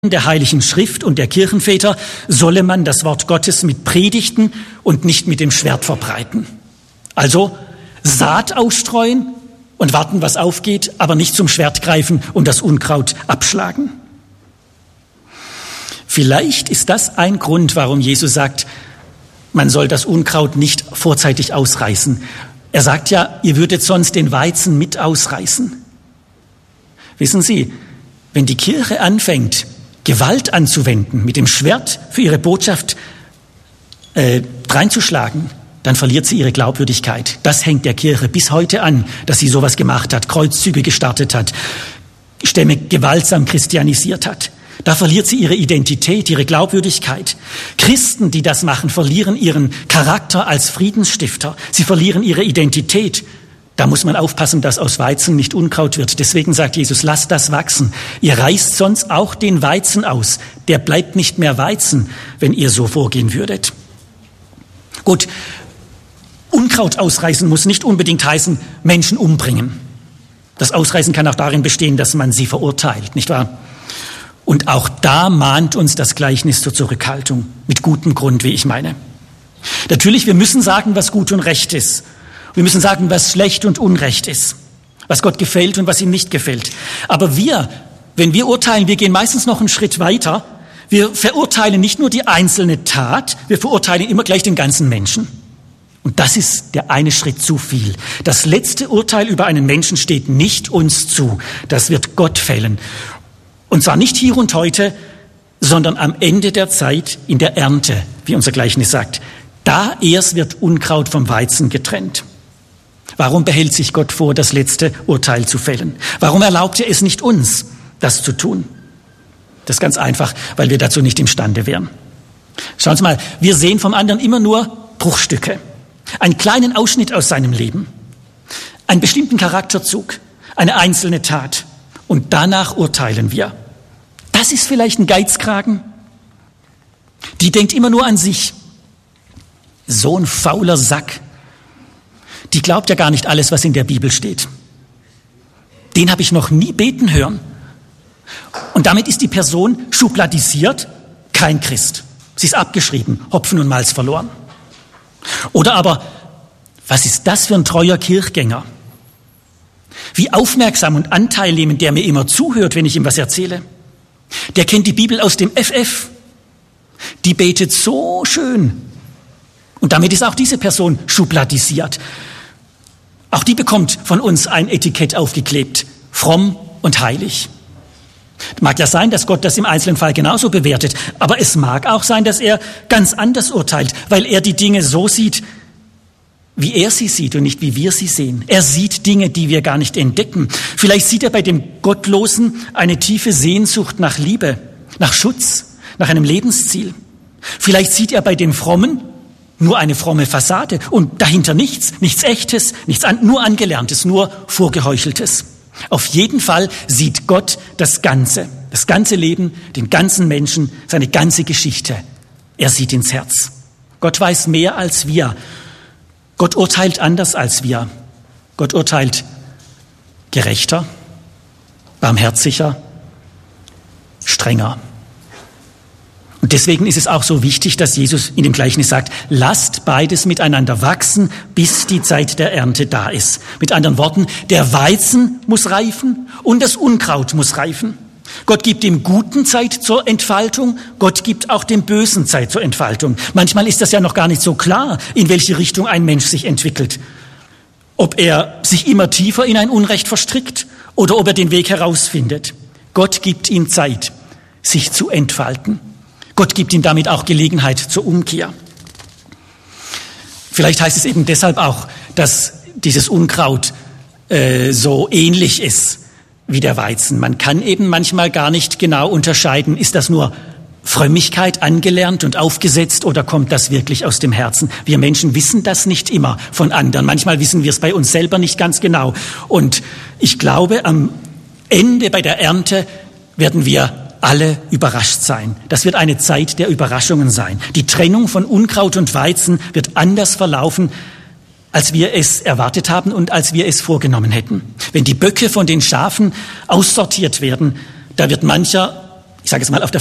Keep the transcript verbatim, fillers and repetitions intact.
der Heiligen Schrift und der Kirchenväter solle man das Wort Gottes mit Predigten und nicht mit dem Schwert verbreiten. Also Saat ausstreuen und warten, was aufgeht, aber nicht zum Schwert greifen und das Unkraut abschlagen. Vielleicht ist das ein Grund, warum Jesus sagt, man soll das Unkraut nicht vorzeitig ausreißen. Er sagt ja, ihr würdet sonst den Weizen mit ausreißen. Wissen Sie, wenn die Kirche anfängt, Gewalt anzuwenden, mit dem Schwert für ihre Botschaft äh, reinzuschlagen, dann verliert sie ihre Glaubwürdigkeit. Das hängt der Kirche bis heute an, dass sie sowas gemacht hat, Kreuzzüge gestartet hat, Stämme gewaltsam christianisiert hat. Da verliert sie ihre Identität, ihre Glaubwürdigkeit. Christen, die das machen, verlieren ihren Charakter als Friedensstifter. Sie verlieren ihre Identität. Da muss man aufpassen, dass aus Weizen nicht Unkraut wird. Deswegen sagt Jesus, lasst das wachsen. Ihr reißt sonst auch den Weizen aus. Der bleibt nicht mehr Weizen, wenn ihr so vorgehen würdet. Gut, Unkraut ausreißen muss nicht unbedingt heißen, Menschen umbringen. Das Ausreißen kann auch darin bestehen, dass man sie verurteilt, nicht wahr? Und auch da mahnt uns das Gleichnis zur Zurückhaltung. Mit gutem Grund, wie ich meine. Natürlich, wir müssen sagen, was gut und recht ist. Wir müssen sagen, was schlecht und unrecht ist, was Gott gefällt und was ihm nicht gefällt. Aber wir, wenn wir urteilen, wir gehen meistens noch einen Schritt weiter. Wir verurteilen nicht nur die einzelne Tat, wir verurteilen immer gleich den ganzen Menschen. Und das ist der eine Schritt zu viel. Das letzte Urteil über einen Menschen steht nicht uns zu. Das wird Gott fällen. Und zwar nicht hier und heute, sondern am Ende der Zeit in der Ernte, wie unser Gleichnis sagt. Da erst wird Unkraut vom Weizen getrennt. Warum behält sich Gott vor, das letzte Urteil zu fällen? Warum erlaubt er es nicht uns, das zu tun? Das ist ganz einfach, weil wir dazu nicht imstande wären. Schauen Sie mal, wir sehen vom anderen immer nur Bruchstücke. Einen kleinen Ausschnitt aus seinem Leben. Einen bestimmten Charakterzug. Eine einzelne Tat. Und danach urteilen wir. Das ist vielleicht ein Geizkragen. Die denkt immer nur an sich. So ein fauler Sack. Die glaubt ja gar nicht alles, was in der Bibel steht. Den habe ich noch nie beten hören. Und damit ist die Person schubladisiert, kein Christ. Sie ist abgeschrieben, Hopfen und Malz verloren. Oder aber, was ist das für ein treuer Kirchgänger? Wie aufmerksam und anteilnehmend der mir immer zuhört, wenn ich ihm was erzähle. Der kennt die Bibel aus dem F F. Die betet so schön. Und damit ist auch diese Person schubladisiert. Auch die bekommt von uns ein Etikett aufgeklebt. Fromm und heilig. Mag ja sein, dass Gott das im einzelnen Fall genauso bewertet. Aber es mag auch sein, dass er ganz anders urteilt, weil er die Dinge so sieht, wie er sie sieht und nicht wie wir sie sehen. Er sieht Dinge, die wir gar nicht entdecken. Vielleicht sieht er bei dem Gottlosen eine tiefe Sehnsucht nach Liebe, nach Schutz, nach einem Lebensziel. Vielleicht sieht er bei dem Frommen nur eine fromme Fassade und dahinter nichts, nichts Echtes, nichts an, nur Angelerntes, nur Vorgeheucheltes. Auf jeden Fall sieht Gott das Ganze, das ganze Leben, den ganzen Menschen, seine ganze Geschichte. Er sieht ins Herz. Gott weiß mehr als wir. Gott urteilt anders als wir. Gott urteilt gerechter, barmherziger, strenger. Und deswegen ist es auch so wichtig, dass Jesus in dem Gleichnis sagt, lasst beides miteinander wachsen, bis die Zeit der Ernte da ist. Mit anderen Worten, der Weizen muss reifen und das Unkraut muss reifen. Gott gibt dem Guten Zeit zur Entfaltung, Gott gibt auch dem Bösen Zeit zur Entfaltung. Manchmal ist das ja noch gar nicht so klar, in welche Richtung ein Mensch sich entwickelt. Ob er sich immer tiefer in ein Unrecht verstrickt oder ob er den Weg herausfindet. Gott gibt ihm Zeit, sich zu entfalten. Gott gibt ihm damit auch Gelegenheit zur Umkehr. Vielleicht heißt es eben deshalb auch, dass dieses Unkraut äh, so ähnlich ist wie der Weizen. Man kann eben manchmal gar nicht genau unterscheiden, ist das nur Frömmigkeit angelernt und aufgesetzt oder kommt das wirklich aus dem Herzen? Wir Menschen wissen das nicht immer von anderen. Manchmal wissen wir es bei uns selber nicht ganz genau. Und ich glaube, am Ende bei der Ernte werden wir alle überrascht sein. Das wird eine Zeit der Überraschungen sein. Die Trennung von Unkraut und Weizen wird anders verlaufen, als wir es erwartet haben und als wir es vorgenommen hätten. Wenn die Böcke von den Schafen aussortiert werden, da wird mancher, ich ich sage es mal, auf der